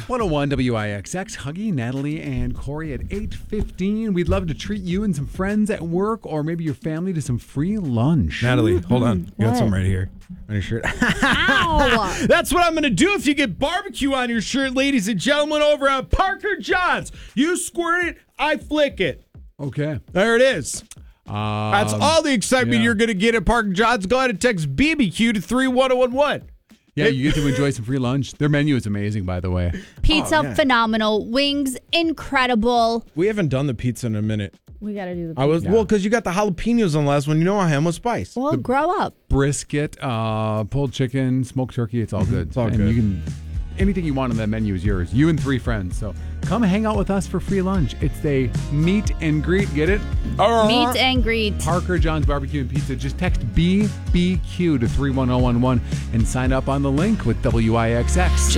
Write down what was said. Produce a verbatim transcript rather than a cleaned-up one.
one oh one W I X X, Huggy, Natalie, and Corey at eight fifteen. We'd love to treat you and some friends at work or maybe your family to some free lunch. Natalie, hold on. You got What? something right here on your shirt. Ow! That's what I'm going to do if you get barbecue on your shirt, ladies and gentlemen, over at Parker John's. You squirt it, I flick it. Okay. There it is. Um, That's all the excitement yeah. you're going to get at Parker John's. Go ahead and text B B Q to three one one one. Yeah, you get to enjoy some free lunch. Their menu is amazing, by the way. Pizza, Oh, yeah. phenomenal. Wings, incredible. We haven't done the pizza in a minute. We got to do the I was pizza. well because you got the jalapenos on the last one. You know I am with spice. Well, grow up. Brisket, uh, pulled chicken, smoked turkey, it's all good. It's all and good. You can, anything you want on that menu is yours. You and three friends. So come hang out with us for free lunch. It's a meet and greet. Get it? Meet and greet. Parker John's Barbecue and Pizza. Just text B B Q to three one zero one one and sign up on the link with W I X X.